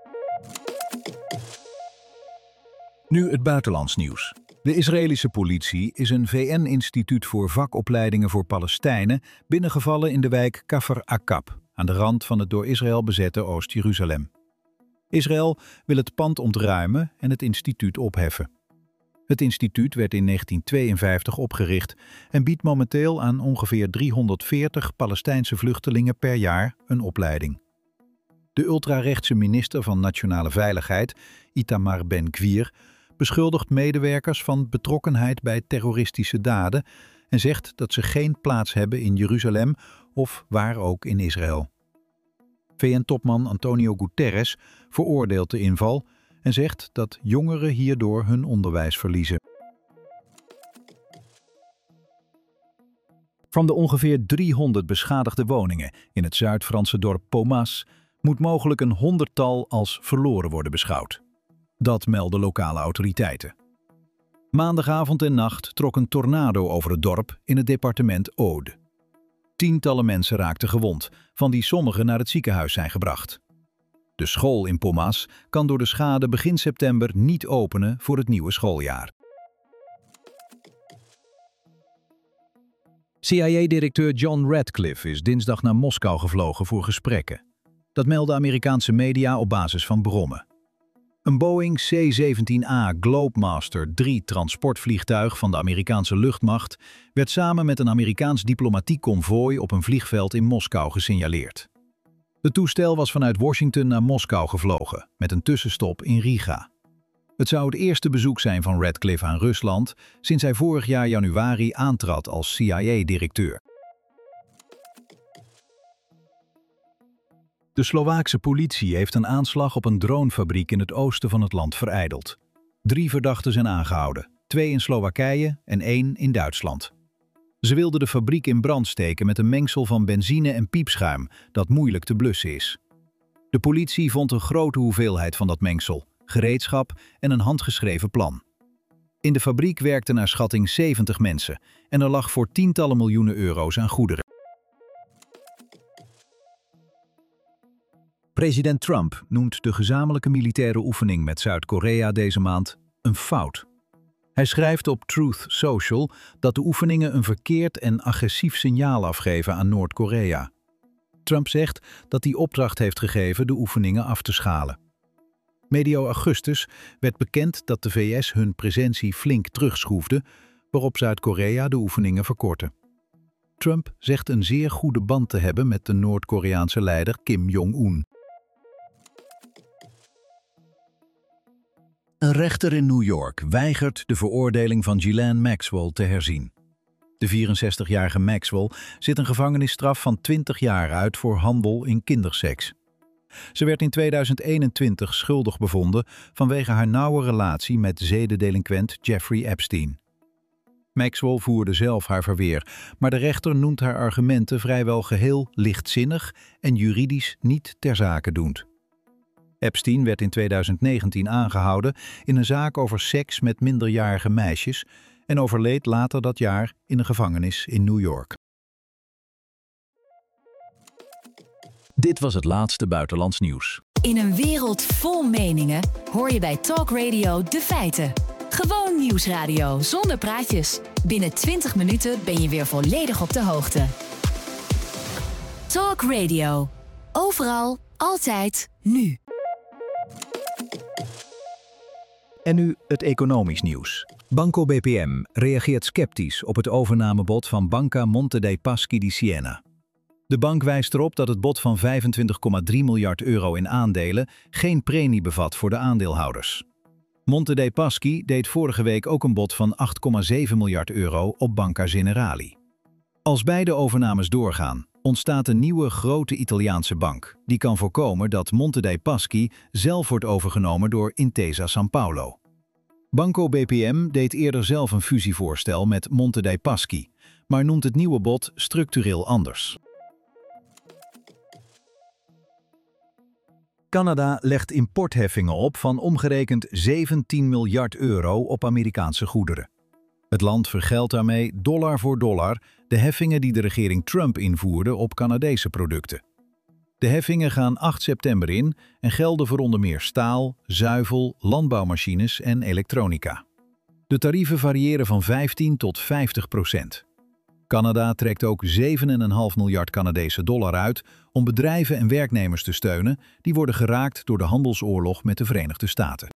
[SPEAKER 3] Nu het buitenlands nieuws. De Israëlische politie is een VN-instituut voor vakopleidingen voor Palestijnen binnengevallen in de wijk Kafr Akab, aan de rand van het door Israël bezette Oost-Jeruzalem. Israël wil het pand ontruimen en het instituut opheffen. Het instituut werd in 1952 opgericht en biedt momenteel aan ongeveer 340 Palestijnse vluchtelingen per jaar een opleiding. De ultrarechtse minister van Nationale Veiligheid, Itamar Ben-Gvir, beschuldigt medewerkers van betrokkenheid bij terroristische daden en zegt dat ze geen plaats hebben in Jeruzalem of waar ook in Israël. VN-topman Antonio Guterres veroordeelt de inval en zegt dat jongeren hierdoor hun onderwijs verliezen. Van de ongeveer 300 beschadigde woningen in het Zuid-Franse dorp Pomas moet mogelijk een 100-tal als verloren worden beschouwd. Dat melden lokale autoriteiten. Maandagavond en nacht trok een tornado over het dorp in het departement Aude. Tientallen mensen raakten gewond, van die sommigen naar het ziekenhuis zijn gebracht. De school in Pomas kan door de schade begin september niet openen voor het nieuwe schooljaar. CIA-directeur John Radcliffe is dinsdag naar Moskou gevlogen voor gesprekken. Dat melden Amerikaanse media op basis van bronnen. Een Boeing C-17A Globemaster III transportvliegtuig van de Amerikaanse luchtmacht werd samen met een Amerikaans diplomatiek konvooi op een vliegveld in Moskou gesignaleerd. Het toestel was vanuit Washington naar Moskou gevlogen, met een tussenstop in Riga. Het zou het eerste bezoek zijn van Ratcliffe aan Rusland sinds hij vorig jaar januari aantrad als CIA-directeur. De Slovaakse politie heeft een aanslag op een dronefabriek in het oosten van het land verijdeld. 3 verdachten zijn aangehouden, 2 in Slowakije en 1 in Duitsland. Ze wilden de fabriek in brand steken met een mengsel van benzine en piepschuim dat moeilijk te blussen is. De politie vond een grote hoeveelheid van dat mengsel, gereedschap en een handgeschreven plan. In de fabriek werkten naar schatting 70 mensen en er lag voor tientallen miljoenen euro's aan goederen. President Trump noemt de gezamenlijke militaire oefening met Zuid-Korea deze maand een fout. Hij schrijft op Truth Social dat de oefeningen een verkeerd en agressief signaal afgeven aan Noord-Korea. Trump zegt dat hij opdracht heeft gegeven de oefeningen af te schalen. Medio augustus werd bekend dat de VS hun presentie flink terugschroefde, waarop Zuid-Korea de oefeningen verkortte. Trump zegt een zeer goede band te hebben met de Noord-Koreaanse leider Kim Jong-un. Een rechter in New York weigert de veroordeling van Ghislaine Maxwell te herzien. De 64-jarige Maxwell zit een gevangenisstraf van 20 jaar uit voor handel in kinderseks. Ze werd in 2021 schuldig bevonden vanwege haar nauwe relatie met zedendelinquent Jeffrey Epstein. Maxwell voerde zelf haar verweer, maar de rechter noemt haar argumenten vrijwel geheel lichtzinnig en juridisch niet ter zake doend. Epstein werd in 2019 aangehouden in een zaak over seks met minderjarige meisjes en overleed later dat jaar in een gevangenis in New York. Dit was het laatste buitenlands nieuws.
[SPEAKER 5] In een wereld vol meningen hoor je bij Talk Radio de feiten. Gewoon nieuwsradio zonder praatjes. Binnen 20 minuten ben je weer volledig op de hoogte. Talk Radio. Overal, altijd, nu.
[SPEAKER 3] En nu het economisch nieuws. Banco BPM reageert sceptisch op het overnamebod van Banca Monte dei Paschi di Siena. De bank wijst erop dat het bod van 25,3 miljard euro in aandelen geen premie bevat voor de aandeelhouders. Monte dei Paschi deed vorige week ook een bod van 8,7 miljard euro op Banca Generali. Als beide overnames doorgaan, ontstaat een nieuwe grote Italiaanse bank die kan voorkomen dat Monte dei Paschi zelf wordt overgenomen door Intesa Sanpaolo. Banco BPM deed eerder zelf een fusievoorstel met Monte dei Paschi, maar noemt het nieuwe bod structureel anders. Canada legt importheffingen op van omgerekend 17 miljard euro op Amerikaanse goederen. Het land vergeldt daarmee dollar voor dollar de heffingen die de regering Trump invoerde op Canadese producten. De heffingen gaan 8 september in en gelden voor onder meer staal, zuivel, landbouwmachines en elektronica. De tarieven variëren van 15 tot 50%. Canada trekt ook 7,5 miljard Canadese dollar uit om bedrijven en werknemers te steunen die worden geraakt door de handelsoorlog met de Verenigde Staten.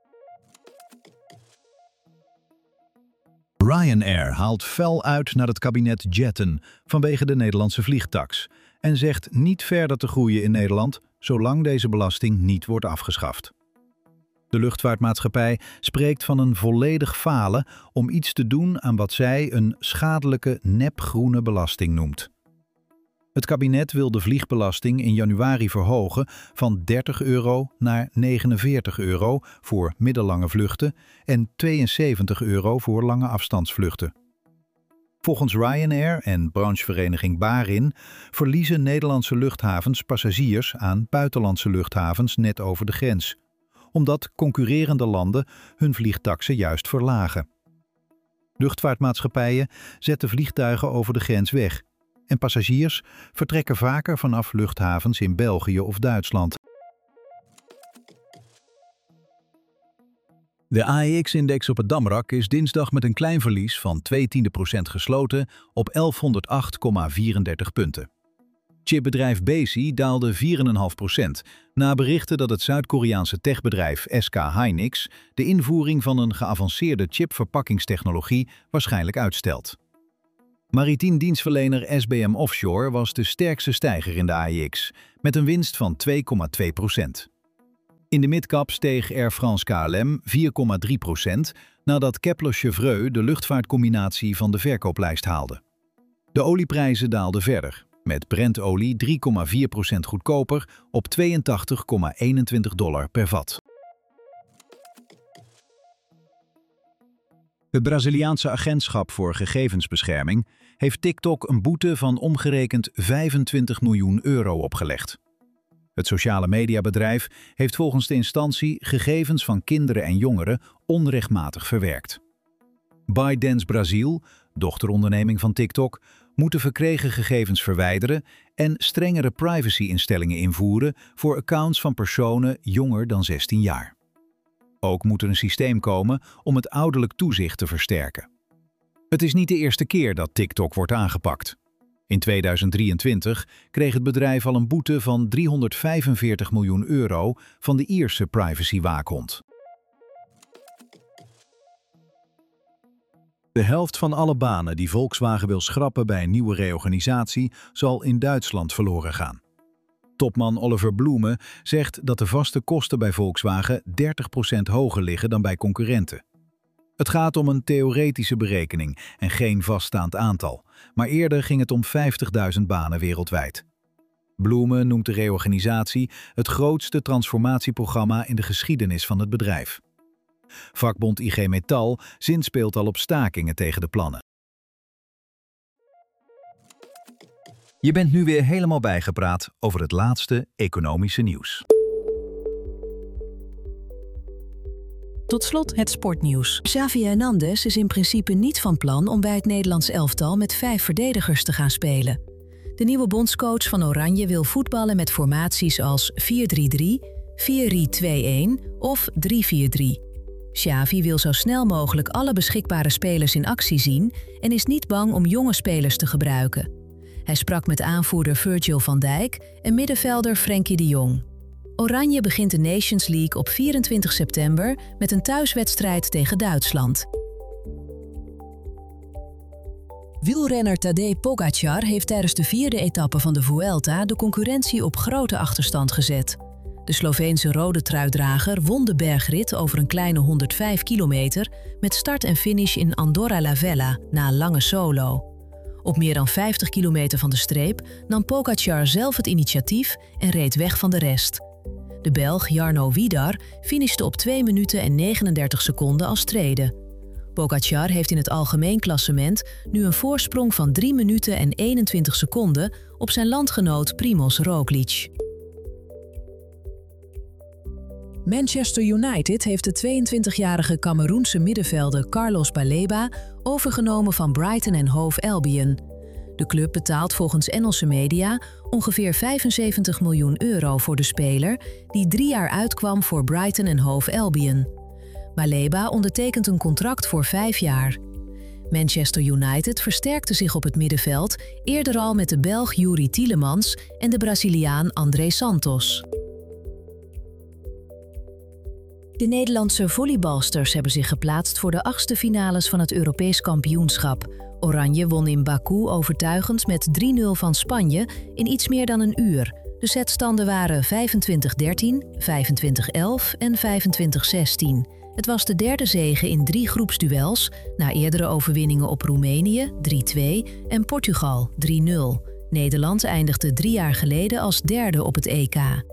[SPEAKER 3] Ryanair haalt fel uit naar het kabinet Jetten vanwege de Nederlandse vliegtaks en zegt niet verder te groeien in Nederland zolang deze belasting niet wordt afgeschaft. De luchtvaartmaatschappij spreekt van een volledig falen om iets te doen aan wat zij een schadelijke nepgroene belasting noemt. Het kabinet wil de vliegbelasting in januari verhogen van 30 euro naar 49 euro voor middellange vluchten en 72 euro voor lange afstandsvluchten. Volgens Ryanair en branchevereniging Barin verliezen Nederlandse luchthavens passagiers aan buitenlandse luchthavens net over de grens, omdat concurrerende landen hun vliegtaksen juist verlagen. Luchtvaartmaatschappijen zetten vliegtuigen over de grens weg en passagiers vertrekken vaker vanaf luchthavens in België of Duitsland. De AEX-index op het Damrak is dinsdag met een klein verlies van 0,2% gesloten op 1108,34 punten. Chipbedrijf Besi daalde 4,5% na berichten dat het Zuid-Koreaanse techbedrijf SK Hynix de invoering van een geavanceerde chipverpakkingstechnologie waarschijnlijk uitstelt. Maritiem dienstverlener SBM Offshore was de sterkste stijger in de AEX, met een winst van 2,2%. In de midcap steeg Air France KLM 4,3% nadat Kepler-Chevreux de luchtvaartcombinatie van de verkooplijst haalde. De olieprijzen daalden verder, met Brent-olie 3,4% goedkoper op $82,21 per vat. Het Braziliaanse agentschap voor gegevensbescherming heeft TikTok een boete van omgerekend €25 miljoen opgelegd. Het sociale mediabedrijf heeft volgens de instantie gegevens van kinderen en jongeren onrechtmatig verwerkt. ByteDance Brazil, dochteronderneming van TikTok, moet de verkregen gegevens verwijderen en strengere privacy-instellingen invoeren voor accounts van personen jonger dan 16 jaar. Ook moet er een systeem komen om het ouderlijk toezicht te versterken. Het is niet de eerste keer dat TikTok wordt aangepakt. In 2023 kreeg het bedrijf al een boete van €345 miljoen van de Ierse privacywaakhond. De helft van alle banen die Volkswagen wil schrappen bij een nieuwe reorganisatie zal in Duitsland verloren gaan. Topman Oliver Blume zegt dat de vaste kosten bij Volkswagen 30% hoger liggen dan bij concurrenten. Het gaat om een theoretische berekening en geen vaststaand aantal, maar eerder ging het om 50.000 banen wereldwijd. Blume noemt de reorganisatie het grootste transformatieprogramma in de geschiedenis van het bedrijf. Vakbond IG Metall zinspeelt al op stakingen tegen de plannen. Je bent nu weer helemaal bijgepraat over het laatste economische nieuws.
[SPEAKER 1] Tot slot het sportnieuws. Xavi Hernandez is in principe niet van plan om bij het Nederlands elftal met 5 verdedigers te gaan spelen. De nieuwe bondscoach van Oranje wil voetballen met formaties als 4-3-3, 4-3-2-1 of 3-4-3. Xavi wil zo snel mogelijk alle beschikbare spelers in actie zien en is niet bang om jonge spelers te gebruiken. Hij sprak met aanvoerder Virgil van Dijk en middenvelder Frenkie de Jong. Oranje begint de Nations League op 24 september met een thuiswedstrijd tegen Duitsland. Wielrenner Tadej Pogačar heeft tijdens de 4e etappe van de Vuelta de concurrentie op grote achterstand gezet. De Sloveense rode truidrager won de bergrit over een kleine 105 kilometer met start en finish in Andorra la Vella na een lange solo. Op meer dan 50 kilometer van de streep nam Pogačar zelf het initiatief en reed weg van de rest. De Belg Jarno Widar finishte op 2 minuten en 39 seconden als tweede. Pogačar heeft in het algemeen klassement nu een voorsprong van 3 minuten en 21 seconden op zijn landgenoot Primož Roglič. Manchester United heeft de 22-jarige Cameroense middenvelder Carlos Baleba overgenomen van Brighton en Hove Albion. De club betaalt volgens Engelse media ongeveer €75 miljoen voor de speler die 3 jaar uitkwam voor Brighton en Hove Albion. Baleba ondertekent een contract voor 5 jaar. Manchester United versterkte zich op het middenveld eerder al met de Belg Youri Tielemans en de Braziliaan André Santos. De Nederlandse volleybalsters hebben zich geplaatst voor de 8e finales van het Europees kampioenschap. Oranje won in Baku overtuigend met 3-0 van Spanje in iets meer dan een uur. De setstanden waren 25-13, 25-11 en 25-16. Het was de 3e zege in 3 groepsduels, na eerdere overwinningen op Roemenië 3-2 en Portugal 3-0. Nederland eindigde 3 jaar geleden als 3e op het EK.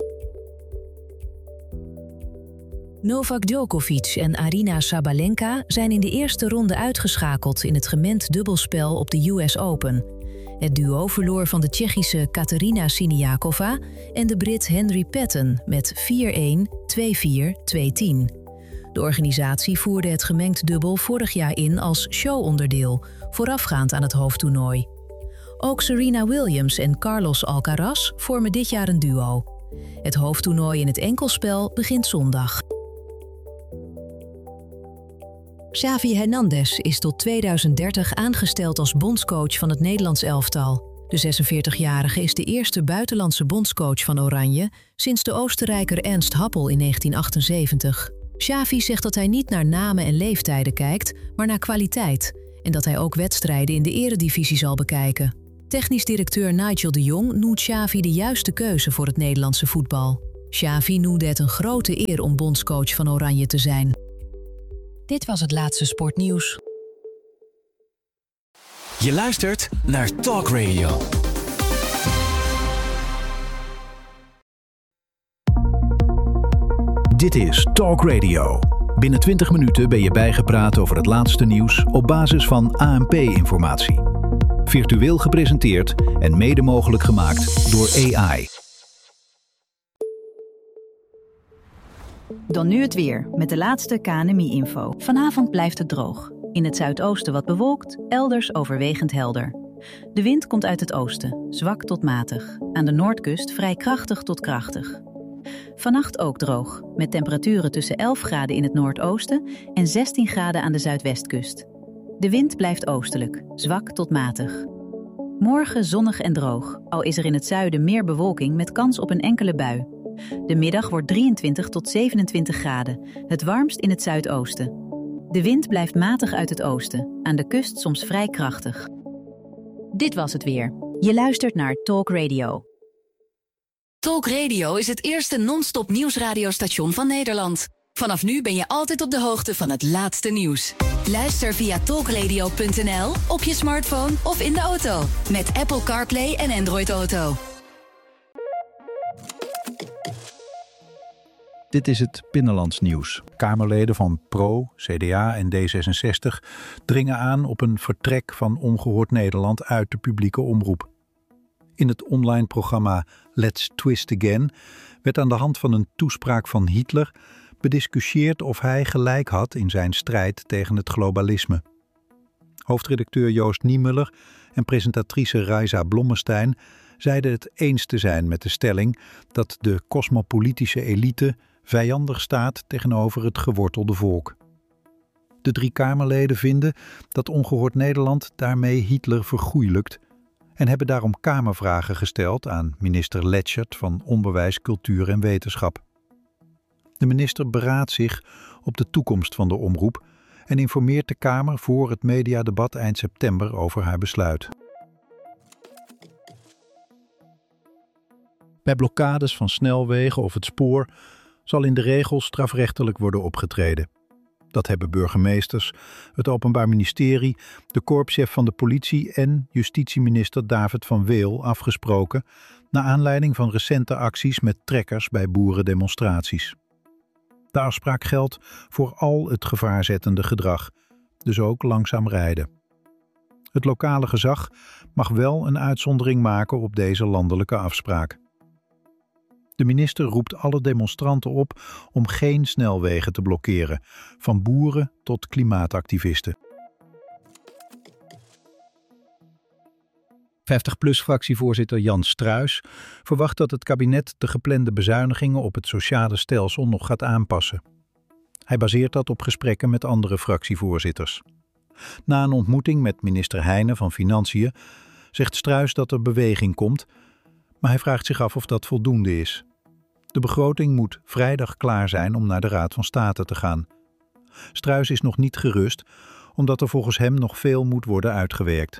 [SPEAKER 1] Novak Djokovic en Aryna Sabalenka zijn in de eerste ronde uitgeschakeld in het gemengd dubbelspel op de US Open. Het duo verloor van de Tsjechische Katerina Siniakova en de Brit Henry Patton met 4-1, 2-4, 2-10. De organisatie voerde het gemengd dubbel vorig jaar in als showonderdeel, voorafgaand aan het hoofdtoernooi. Ook Serena Williams en Carlos Alcaraz vormen dit jaar een duo. Het hoofdtoernooi in het enkelspel begint zondag. Xavi Hernandez is tot 2030 aangesteld als bondscoach van het Nederlands elftal. De 46-jarige is de eerste buitenlandse bondscoach van Oranje sinds de Oostenrijker Ernst Happel in 1978. Xavi zegt dat hij niet naar namen en leeftijden kijkt, maar naar kwaliteit. En dat hij ook wedstrijden in de eredivisie zal bekijken. Technisch directeur Nigel de Jong noemt Xavi de juiste keuze voor het Nederlandse voetbal. Xavi noemde het een grote eer om bondscoach van Oranje te zijn. Dit was het laatste sportnieuws.
[SPEAKER 2] Je luistert naar Talk Radio.
[SPEAKER 3] Dit is Talk Radio. Binnen 20 minuten ben je bijgepraat over het laatste nieuws op basis van ANP-informatie. Virtueel gepresenteerd en mede mogelijk gemaakt door AI.
[SPEAKER 4] Dan nu het weer, met de laatste KNMI-info. Vanavond blijft het droog. In het zuidoosten wat bewolkt, elders overwegend helder. De wind komt uit het oosten, zwak tot matig. Aan de noordkust vrij krachtig tot krachtig. Vannacht ook droog, met temperaturen tussen 11 graden in het noordoosten en 16 graden aan de zuidwestkust. De wind blijft oostelijk, zwak tot matig. Morgen zonnig en droog, al is er in het zuiden meer bewolking met kans op een enkele bui. De middag wordt 23 tot 27 graden, het warmst in het zuidoosten. De wind blijft matig uit het oosten, aan de kust soms vrij krachtig. Dit was het weer. Je luistert naar Talk Radio.
[SPEAKER 5] Talk Radio is het eerste non-stop nieuwsradiostation van Nederland. Vanaf nu ben je altijd op de hoogte van het laatste nieuws. Luister via talkradio.nl, op je smartphone of in de auto. Met Apple CarPlay en Android Auto.
[SPEAKER 3] Dit is het Binnenlands nieuws. Kamerleden van PRO, CDA en D66 dringen aan op een vertrek van Ongehoord Nederland uit de publieke omroep. In het online programma Let's Twist Again werd aan de hand van een toespraak van Hitler bediscussieerd of hij gelijk had in zijn strijd tegen het globalisme. Hoofdredacteur Joost Niemuller en presentatrice Raisa Blommestein zeiden het eens te zijn met de stelling dat de cosmopolitische elite vijandig staat tegenover het gewortelde volk. De 3 Kamerleden vinden dat Ongehoord Nederland daarmee Hitler vergoeilijkt en hebben daarom Kamervragen gesteld aan minister Letschert van Onderwijs, Cultuur en Wetenschap. De minister beraadt zich op de toekomst van de omroep en informeert de Kamer voor het mediadebat eind september over haar besluit. Bij blokkades van snelwegen of het spoor zal in de regel strafrechtelijk worden opgetreden. Dat hebben burgemeesters, het Openbaar Ministerie, de korpschef van de politie en justitieminister David van Weel afgesproken naar aanleiding van recente acties met trekkers bij boerendemonstraties. De afspraak geldt voor al het gevaarzettende gedrag, dus ook langzaam rijden. Het lokale gezag mag wel een uitzondering maken op deze landelijke afspraak. De minister roept alle demonstranten op om geen snelwegen te blokkeren, van boeren tot klimaatactivisten. 50PLUS-fractievoorzitter Jan Struijs verwacht dat het kabinet de geplande bezuinigingen op het sociale stelsel nog gaat aanpassen. Hij baseert dat op gesprekken met andere fractievoorzitters. Na een ontmoeting met minister Heijnen van Financiën zegt Struijs dat er beweging komt, maar hij vraagt zich af of dat voldoende is. De begroting moet vrijdag klaar zijn om naar de Raad van State te gaan. Struijs is nog niet gerust, omdat er volgens hem nog veel moet worden uitgewerkt.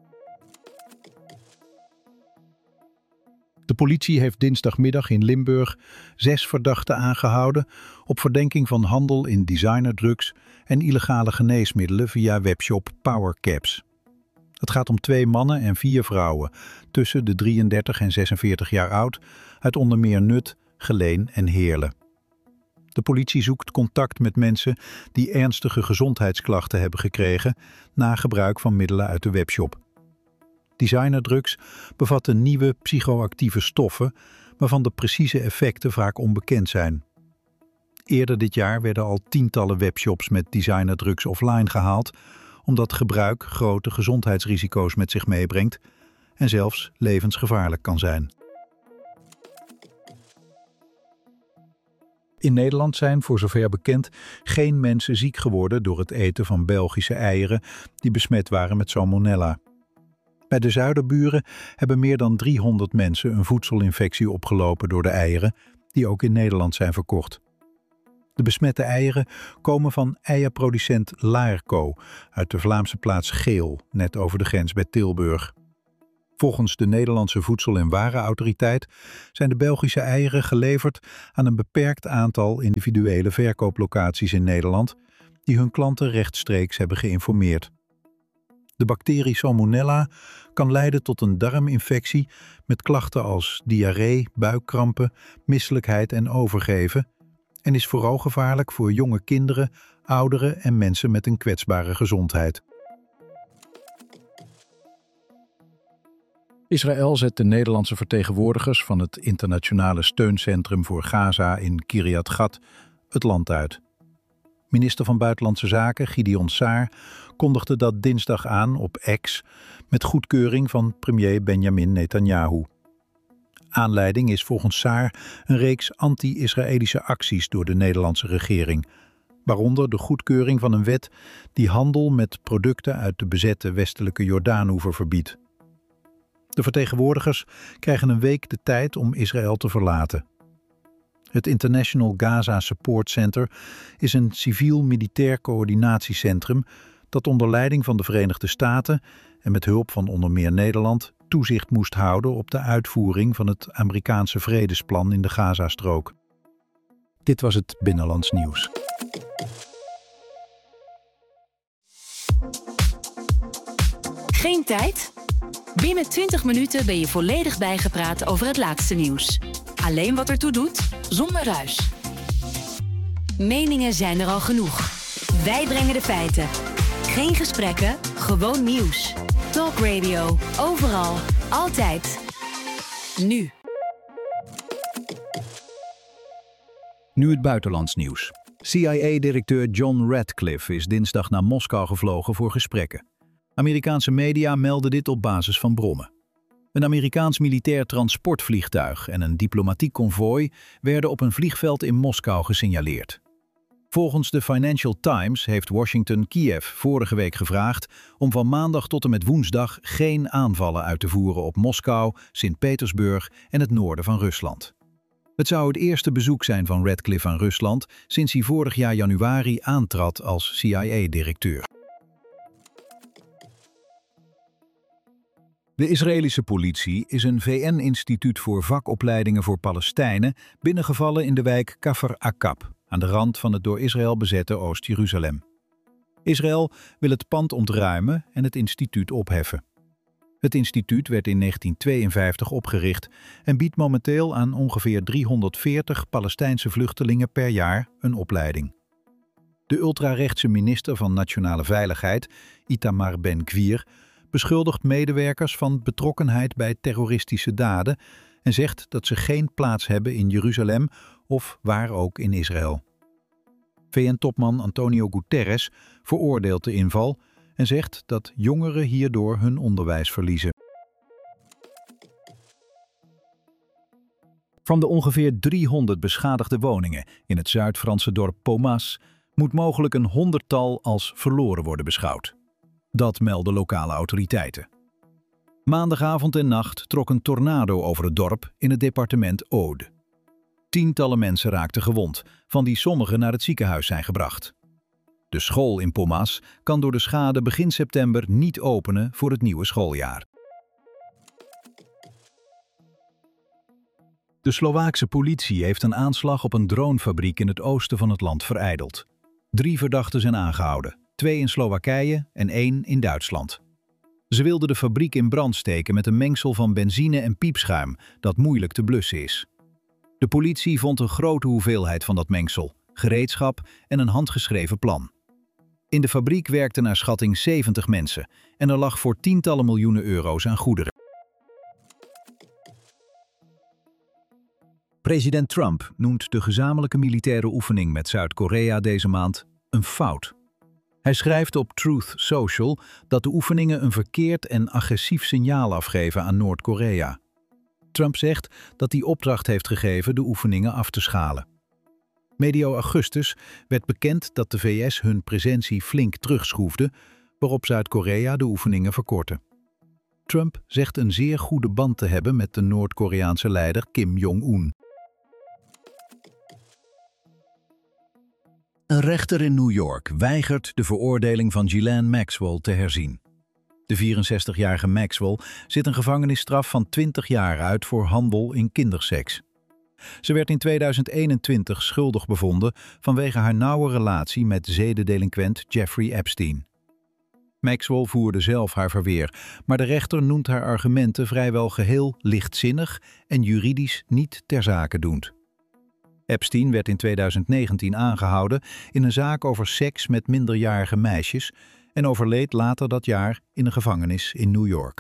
[SPEAKER 3] De politie heeft dinsdagmiddag in Limburg 6 verdachten aangehouden op verdenking van handel in designerdrugs en illegale geneesmiddelen via webshop PowerCaps. Het gaat om 2 mannen en 4 vrouwen, tussen de 33 en 46 jaar oud, uit onder meer Nut, Geleen en Heerlen. De politie zoekt contact met mensen die ernstige gezondheidsklachten hebben gekregen na gebruik van middelen uit de webshop. Designerdrugs bevatten nieuwe psychoactieve stoffen, waarvan de precieze effecten vaak onbekend zijn. Eerder dit jaar werden al tientallen webshops met designerdrugs offline gehaald, omdat gebruik grote gezondheidsrisico's met zich meebrengt en zelfs levensgevaarlijk kan zijn. In Nederland zijn, voor zover bekend, geen mensen ziek geworden door het eten van Belgische eieren die besmet waren met salmonella. Bij de zuiderburen hebben meer dan 300 mensen een voedselinfectie opgelopen door de eieren, die ook in Nederland zijn verkocht. De besmette eieren komen van eierproducent Laerco uit de Vlaamse plaats Geel, net over de grens bij Tilburg. Volgens de Nederlandse Voedsel- en Warenautoriteit zijn de Belgische eieren geleverd aan een beperkt aantal individuele verkooplocaties in Nederland, die hun klanten rechtstreeks hebben geïnformeerd. De bacterie Salmonella kan leiden tot een darminfectie met klachten als diarree, buikkrampen, misselijkheid en overgeven en is vooral gevaarlijk voor jonge kinderen, ouderen en mensen met een kwetsbare gezondheid. Israël zet de Nederlandse vertegenwoordigers van het internationale steuncentrum voor Gaza in Kiryat Gat het land uit. Minister van Buitenlandse Zaken Gideon Saar kondigde dat dinsdag aan op X met goedkeuring van premier Benjamin Netanyahu. Aanleiding is volgens Saar een reeks anti-Israëlische acties door de Nederlandse regering, waaronder de goedkeuring van een wet die handel met producten uit de bezette westelijke Jordaanoever verbiedt. De vertegenwoordigers krijgen een week de tijd om Israël te verlaten. Het International Gaza Support Center is een civiel-militair coördinatiecentrum dat onder leiding van de Verenigde Staten en met hulp van onder meer Nederland toezicht moest houden op de uitvoering van het Amerikaanse vredesplan in de Gazastrook. Dit was het Binnenlands Nieuws.
[SPEAKER 5] Geen tijd? Binnen 20 minuten ben je volledig bijgepraat over het laatste nieuws. Alleen wat ertoe doet, zonder ruis. Meningen zijn er al genoeg. Wij brengen de feiten. Geen gesprekken, gewoon nieuws. Talk Radio, overal, altijd. Nu.
[SPEAKER 3] Nu het buitenlands nieuws. CIA-directeur John Ratcliffe is dinsdag naar Moskou gevlogen voor gesprekken. Amerikaanse media melden dit op basis van bronnen. Een Amerikaans militair transportvliegtuig en een diplomatiek konvooi werden op een vliegveld in Moskou gesignaleerd. Volgens de Financial Times heeft Washington Kiev vorige week gevraagd om van maandag tot en met woensdag geen aanvallen uit te voeren op Moskou, Sint-Petersburg en het noorden van Rusland. Het zou het eerste bezoek zijn van Ratcliffe aan Rusland sinds hij vorig jaar januari aantrad als CIA-directeur. De Israëlische politie is een VN-instituut voor vakopleidingen voor Palestijnen binnengevallen in de wijk Kafr Akab, aan de rand van het door Israël bezette Oost-Jeruzalem. Israël wil het pand ontruimen en het instituut opheffen. Het instituut werd in 1952 opgericht en biedt momenteel aan ongeveer 340 Palestijnse vluchtelingen per jaar een opleiding. De ultrarechtse minister van Nationale Veiligheid, Itamar Ben-Gvir, beschuldigt medewerkers van betrokkenheid bij terroristische daden en zegt dat ze geen plaats hebben in Jeruzalem of waar ook in Israël. VN-topman Antonio Guterres veroordeelt de inval en zegt dat jongeren hierdoor hun onderwijs verliezen. Van de ongeveer 300 beschadigde woningen in het Zuid-Franse dorp Pomas moet mogelijk een 100-tal als verloren worden beschouwd. Dat melden lokale autoriteiten. Maandagavond en nacht trok een tornado over het dorp in het departement Aude. Tientallen mensen raakten gewond, van die sommigen naar het ziekenhuis zijn gebracht. De school in Pomas kan door de schade begin september niet openen voor het nieuwe schooljaar. De Slovaakse politie heeft een aanslag op een dronefabriek in het oosten van het land verijdeld. 3 verdachten zijn aangehouden, 2 in Slowakije en 1 in Duitsland. Ze wilden de fabriek in brand steken met een mengsel van benzine en piepschuim dat moeilijk te blussen is. De politie vond een grote hoeveelheid van dat mengsel, gereedschap en een handgeschreven plan. In de fabriek werkten naar schatting 70 mensen en er lag voor tientallen miljoenen euro's aan goederen. President Trump noemt de gezamenlijke militaire oefening met Zuid-Korea deze maand een fout. Hij schrijft op Truth Social dat de oefeningen een verkeerd en agressief signaal afgeven aan Noord-Korea. Trump zegt dat hij opdracht heeft gegeven de oefeningen af te schalen. Medio augustus werd bekend dat de VS hun presentie flink terugschroefde, waarop Zuid-Korea de oefeningen verkortte. Trump zegt een zeer goede band te hebben met de Noord-Koreaanse leider Kim Jong-un. Een rechter in New York weigert de veroordeling van Ghislaine Maxwell te herzien. De 64-jarige Maxwell zit een gevangenisstraf van 20 jaar uit voor handel in kinderseks. Ze werd in 2021 schuldig bevonden vanwege haar nauwe relatie met zedendelinquent Jeffrey Epstein. Maxwell voerde zelf haar verweer, maar de rechter noemt haar argumenten vrijwel geheel lichtzinnig en juridisch niet ter zake doend. Epstein werd in 2019 aangehouden in een zaak over seks met minderjarige meisjes en overleed later dat jaar in een gevangenis in New York.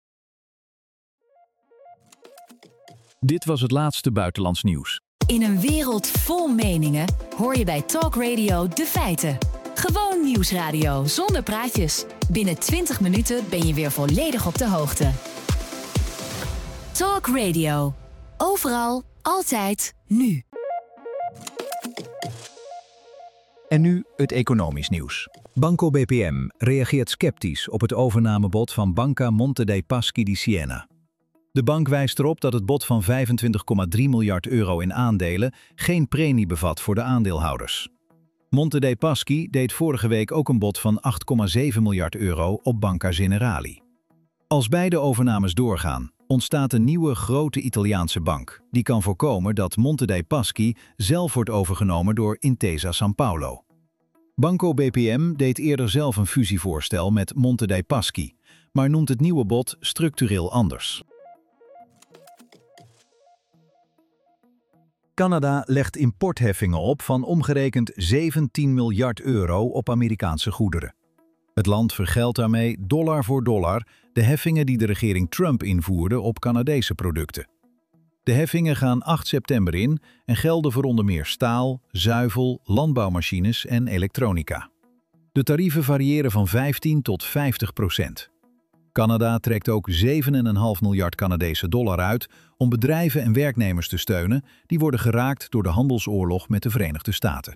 [SPEAKER 3] Dit was het laatste buitenlands nieuws.
[SPEAKER 5] In een wereld vol meningen hoor je bij Talk Radio de feiten. Gewoon nieuwsradio zonder praatjes. Binnen 20 minuten ben je weer volledig op de hoogte. Talk Radio. Overal, altijd, nu.
[SPEAKER 3] En nu het economisch nieuws. Banco BPM reageert sceptisch op het overnamebod van Banca Monte dei Paschi di Siena. De bank wijst erop dat het bod van 25,3 miljard euro in aandelen geen premie bevat voor de aandeelhouders. Monte dei Paschi deed vorige week ook een bod van 8,7 miljard euro op Banca Generali. Als beide overnames doorgaan, ontstaat een nieuwe grote Italiaanse bank die kan voorkomen dat Monte dei Paschi zelf wordt overgenomen door Intesa Sanpaolo. Banco BPM deed eerder zelf een fusievoorstel met Monte dei Paschi, maar noemt het nieuwe bod structureel anders. Canada legt importheffingen op van omgerekend 17 miljard euro op Amerikaanse goederen. Het land vergeldt daarmee dollar voor dollar de heffingen die de regering Trump invoerde op Canadese producten. De heffingen gaan 8 september in en gelden voor onder meer staal, zuivel, landbouwmachines en elektronica. De tarieven variëren van 15 tot 50%. Canada trekt ook 7,5 miljard Canadese dollar uit om bedrijven en werknemers te steunen die worden geraakt door de handelsoorlog met de Verenigde Staten.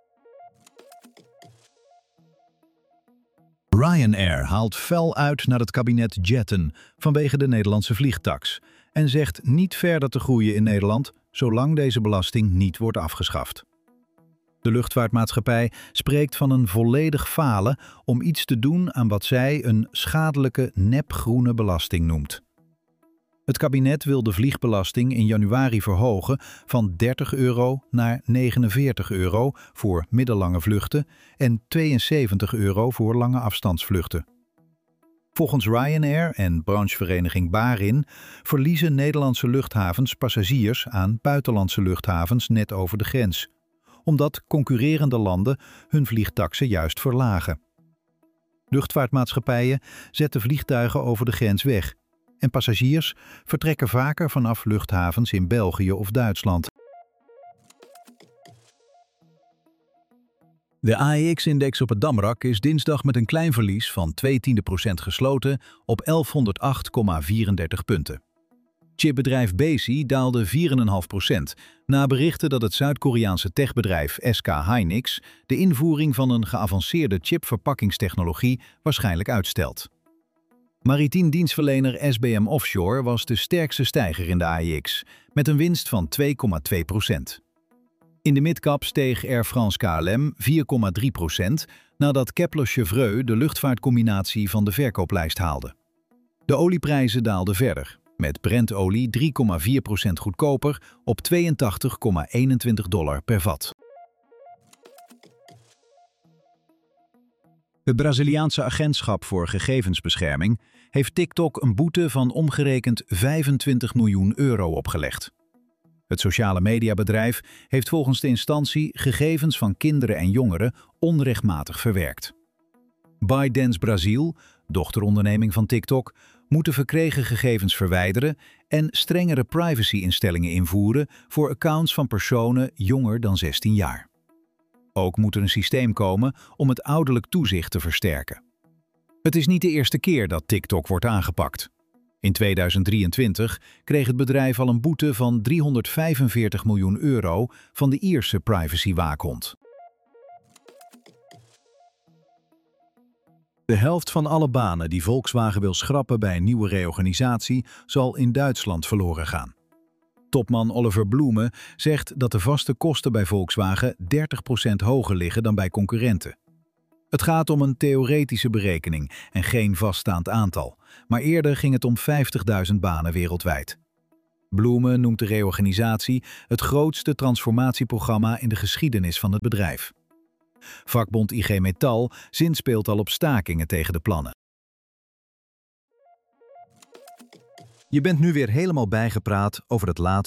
[SPEAKER 3] Ryanair haalt fel uit naar het kabinet Jetten vanwege de Nederlandse vliegtaks en zegt niet verder te groeien in Nederland zolang deze belasting niet wordt afgeschaft. De luchtvaartmaatschappij spreekt van een volledig falen om iets te doen aan wat zij een schadelijke nepgroene belasting noemt. Het kabinet wil de vliegbelasting in januari verhogen van 30 euro naar 49 euro voor middellange vluchten en 72 euro voor lange afstandsvluchten. Volgens Ryanair en branchevereniging Barin verliezen Nederlandse luchthavens passagiers aan buitenlandse luchthavens net over de grens, omdat concurrerende landen hun vliegtaksen juist verlagen. Luchtvaartmaatschappijen zetten vliegtuigen over de grens weg en passagiers vertrekken vaker vanaf luchthavens in België of Duitsland. De AEX-index op het Damrak is dinsdag met een klein verlies van 0,2% gesloten op 1108,34 punten. Chipbedrijf Besi daalde 4,5% na berichten dat het Zuid-Koreaanse techbedrijf SK Hynix de invoering van een geavanceerde chipverpakkingstechnologie waarschijnlijk uitstelt. Maritiem dienstverlener SBM Offshore was de sterkste stijger in de AEX, met een winst van 2,2%. In de midcap steeg Air France KLM 4,3% nadat Kepler-Chevreux de luchtvaartcombinatie van de verkooplijst haalde. De olieprijzen daalden verder, met Brent-olie 3,4% goedkoper op $82,21 per vat. Het Braziliaanse agentschap voor gegevensbescherming heeft TikTok een boete van omgerekend 25 miljoen euro opgelegd. Het sociale mediabedrijf heeft volgens de instantie gegevens van kinderen en jongeren onrechtmatig verwerkt. ByteDance Brazil, dochteronderneming van TikTok, moet de verkregen gegevens verwijderen en strengere privacy-instellingen invoeren voor accounts van personen jonger dan 16 jaar. Ook moet er een systeem komen om het ouderlijk toezicht te versterken. Het is niet de eerste keer dat TikTok wordt aangepakt. In 2023 kreeg het bedrijf al een boete van 345 miljoen euro van de Ierse privacywaakhond. De helft van alle banen die Volkswagen wil schrappen bij een nieuwe reorganisatie zal in Duitsland verloren gaan. Topman Oliver Blume zegt dat de vaste kosten bij Volkswagen 30% hoger liggen dan bij concurrenten. Het gaat om een theoretische berekening en geen vaststaand aantal, maar eerder ging het om 50.000 banen wereldwijd. Blume noemt de reorganisatie het grootste transformatieprogramma in de geschiedenis van het bedrijf. Vakbond IG Metall zinspeelt al op stakingen tegen de plannen. Je bent nu weer helemaal bijgepraat over het laatste